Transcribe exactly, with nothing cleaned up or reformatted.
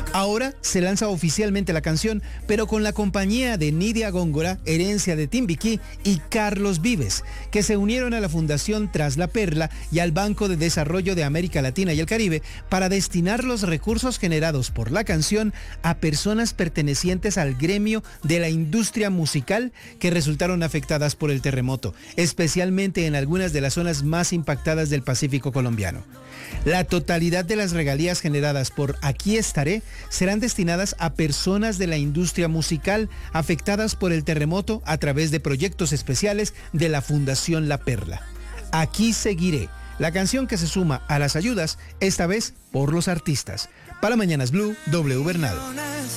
Ahora se lanza oficialmente la canción, pero con la compañía de Nidia Góngora, herencia de Timbiquí, y Carlos Vives, que se unieron a la Fundación Tras la Perla y al Banco de Desarrollo de América Latina y el Caribe para destinar los recursos generados por la canción a personas pertenecientes al gremio de la industria musical que resultaron afectadas por el terremoto, especialmente en algunas de las zonas más impactadas del Pacífico colombiano. La totalidad de las regalías generadas por Aquí Estaré serán destinadas a personas de la industria musical afectadas por el terremoto a través de proyectos especiales de la Fundación La Perla. Aquí Seguiré, la canción que se suma a las ayudas, esta vez por los artistas. Para Mañanas Blue, W Bernal.